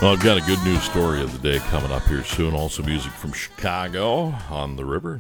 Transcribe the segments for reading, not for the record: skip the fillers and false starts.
Well, I've got a good news story of the day coming up here soon. Also music from Chicago on the river.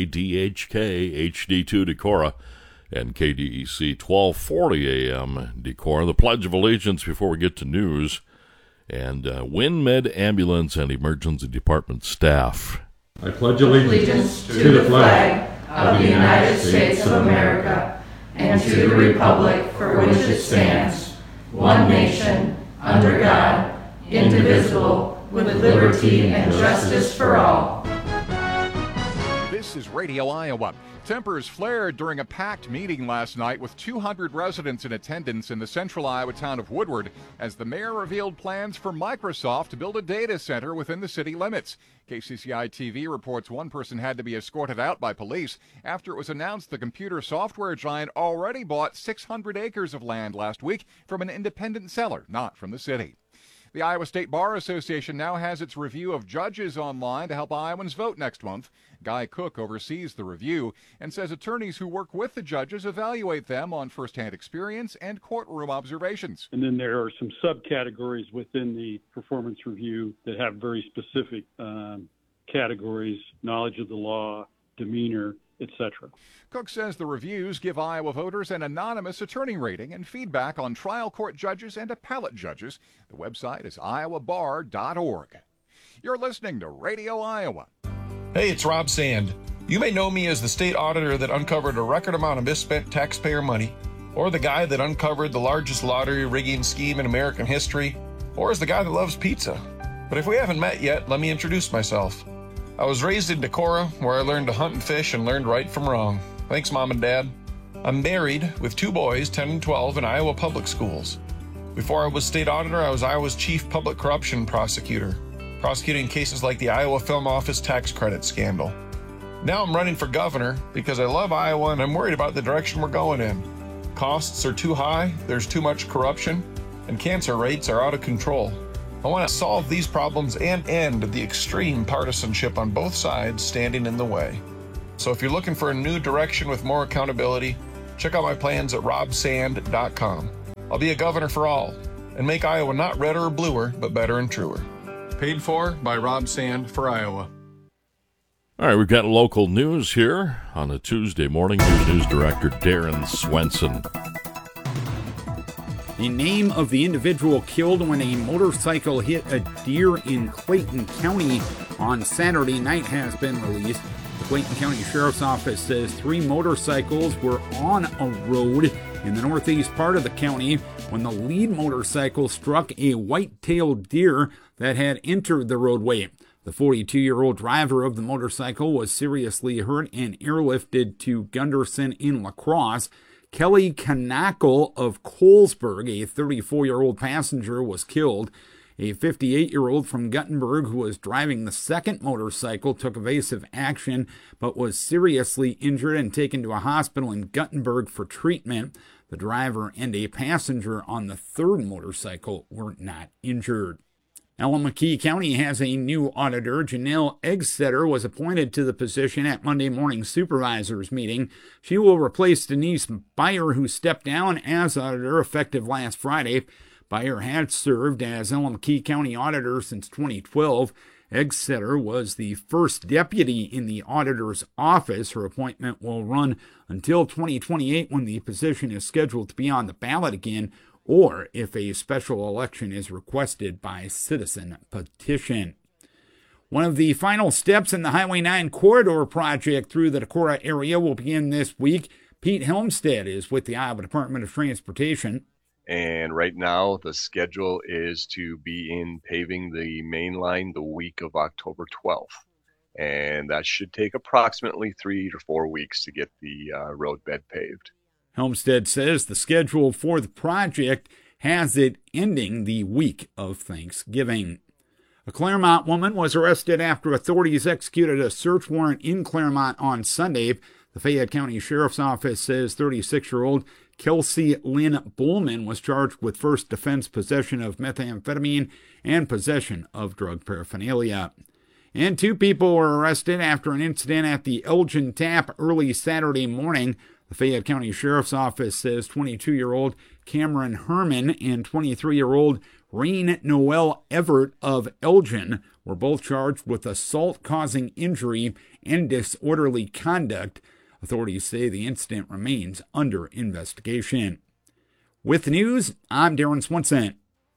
KDHK, HD2 Decorah, and KDEC 1240 AM Decorah. The Pledge of Allegiance before we get to news. And WinMed Ambulance and Emergency Department staff. I pledge allegiance to the flag of the United States of America and to the republic for which it stands, one nation, under God, indivisible, with liberty and justice for all. This is Radio Iowa. Tempers flared during a packed meeting last night with 200 residents in attendance in the central Iowa town of Woodward as the mayor revealed plans for Microsoft to build a data center within the city limits. KCCI-TV reports one person had to be escorted out by police after it was announced the computer software giant already bought 600 acres of land last week from an independent seller, not from the city. The Iowa State Bar Association now has its review of judges online to help Iowans vote next month. Guy Cook oversees the review and says attorneys who work with the judges evaluate them on firsthand experience and courtroom observations. And then there are some subcategories within the performance review that have very specific categories: knowledge of the law, demeanor, etc. Cook says the reviews give Iowa voters an anonymous attorney rating and feedback on trial court judges and appellate judges. The website is iowabar.org. You're listening to Radio Iowa. Hey, it's Rob Sand. You may know me as the state auditor that uncovered a record amount of misspent taxpayer money, or the guy that uncovered the largest lottery rigging scheme in American history, or as the guy that loves pizza. But if we haven't met yet, let me introduce myself. I was raised in Decorah, where I learned to hunt and fish and learned right from wrong. Thanks, Mom and Dad. I'm married with 2 boys, 10 and 12, in Iowa public schools. Before I was state auditor, I was Iowa's chief public corruption prosecutor, prosecuting cases like the Iowa Film Office tax credit scandal. Now I'm running for governor because I love Iowa and I'm worried about the direction we're going in. Costs are too high, there's too much corruption, and cancer rates are out of control. I want to solve these problems and end the extreme partisanship on both sides standing in the way. So if you're looking for a new direction with more accountability, check out my plans at robsand.com. I'll be a governor for all and make Iowa not redder or bluer, but better and truer. Paid for by Rob Sand for Iowa. All right, we've got local news here on a Tuesday morning. News Director Darren Swenson. The name of the individual killed when a motorcycle hit a deer in Clayton County on Saturday night has been released. The Clayton County Sheriff's Office says 3 motorcycles were on a road in the northeast part of the county when the lead motorcycle struck a white-tailed deer that had entered the roadway. The 42-year-old driver of the motorcycle was seriously hurt and airlifted to Gunderson in La Crosse. Kelly Knackle of Colesburg, a 34-year-old passenger, was killed. A 58-year-old from Guttenberg who was driving the second motorcycle took evasive action but was seriously injured and taken to a hospital in Guttenberg for treatment. The driver and a passenger on the third motorcycle were not injured. Allamakee County has a new auditor. Janelle Eggsetter was appointed to the position at Monday morning supervisors meeting. She will replace Denise Beyer, who stepped down as auditor effective last Friday. Beyer had served as Allamakee County auditor since 2012. Eggsetter was the first deputy in the auditor's office. Her appointment will run until 2028 when the position is scheduled to be on the ballot again, or if a special election is requested by citizen petition. One of the final steps in the Highway 9 corridor project through the Decorah area will begin this week. Pete Helmstead is with the Iowa Department of Transportation. And right now the schedule is to be in paving the main line the week of October 12th. And that should take approximately 3 to 4 weeks to get the roadbed paved. Helmstead says the schedule for the project has it ending the week of Thanksgiving. A Claremont woman was arrested after authorities executed a search warrant in Claremont on Sunday. The Fayette County Sheriff's Office says 36-year-old Kelsey Lynn Bullman was charged with first defense possession of methamphetamine and possession of drug paraphernalia. And 2 people were arrested after an incident at the Elgin Tap early Saturday morning. The The Fayette County Sheriff's Office says 22-year-old Cameron Herman and 23-year-old Rain Noel Everett of Elgin were both charged with assault causing injury and disorderly conduct. Authorities say the incident remains under investigation. With the news, I'm Darren Swenson.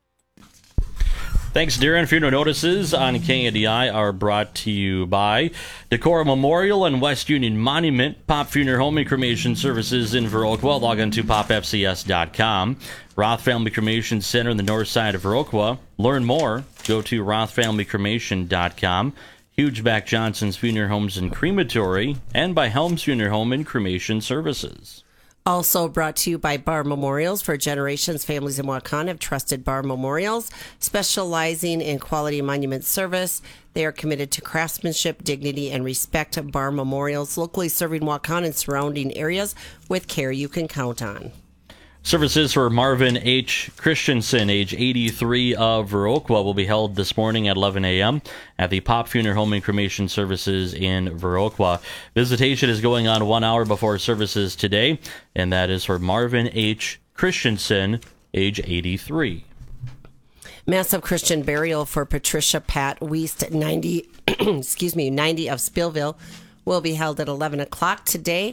Thanks, Darren. Funeral notices on KNDI are brought to you by Decorah Memorial and West Union Monument, Pop Funeral Home and Cremation Services in Viroqua. Log on to popfcs.com. Roth Family Cremation Center in the north side of Viroqua. Learn more. Go to rothfamilycremation.com. Hugeback Johnson's Funeral Homes and Crematory, and by Helms Funeral Home and Cremation Services. Also brought to you by Bar Memorials. For generations, families in Waukon have trusted Bar Memorials, specializing in quality monument service. They are committed to craftsmanship, dignity, and respect. Bar Memorials, locally serving Waukon and surrounding areas with care you can count on. Services for Marvin H. Christensen, age 83, of Viroqua, will be held this morning at 11 a.m. at the Pop Funeral Home and Cremation Services in Viroqua. Visitation is going on 1 hour before services today, and that is for Marvin H. Christensen, age 83. Massive Christian burial for Patricia Pat Wiest, 90, 90 of Spillville, will be held at 11 o'clock today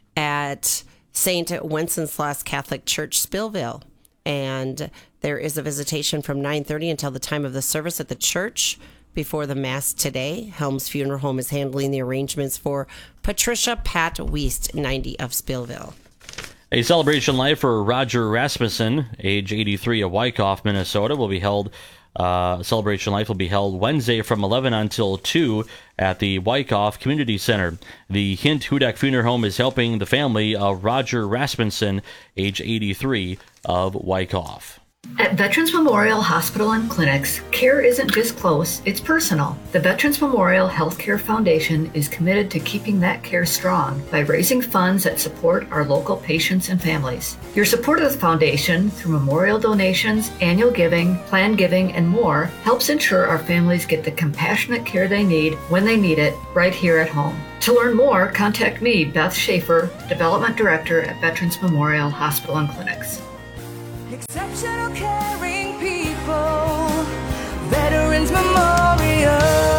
at St. Wenceslas Catholic Church, Spillville. And there is a visitation from 9:30 until the time of the service at the church before the Mass today. Helms Funeral Home is handling the arrangements for Patricia Pat Wiest, 90 of Spillville. A celebration life for Roger Rasmussen, age 83 of Wyckoff, Minnesota, will be held. Celebration Life will be held Wednesday from 11 until 2 at the Wyckoff Community Center. The Hint Hudak Funeral Home is helping the family of Roger Rasmussen, age 83 of Wyckoff. At Veterans Memorial Hospital and Clinics, care isn't just close, it's personal. The Veterans Memorial Healthcare Foundation is committed to keeping that care strong by raising funds that support our local patients and families. Your support of the foundation through memorial donations, annual giving, planned giving, and more helps ensure our families get the compassionate care they need when they need it right here at home. To learn more, contact me, Beth Schaefer, Development Director at Veterans Memorial Hospital and Clinics. Exceptional caring people, Veterans Memorial.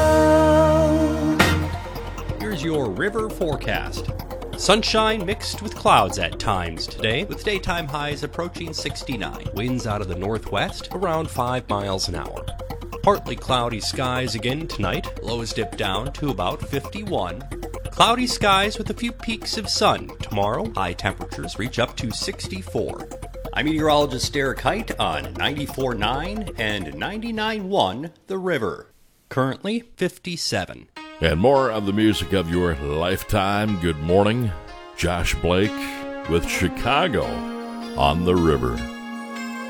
Here's your river forecast. Sunshine mixed with clouds at times today, with daytime highs approaching 69. Winds out of the northwest around 5 miles an hour. Partly cloudy skies again tonight. Lows dip down to about 51. Cloudy skies with a few peaks of sun. Tomorrow, high temperatures reach up to 64. I'm meteorologist Derek Height on 94.9 and 99.1 The River. Currently 57. And more of the music of your lifetime. Good morning. Josh Blake with Chicago on the River.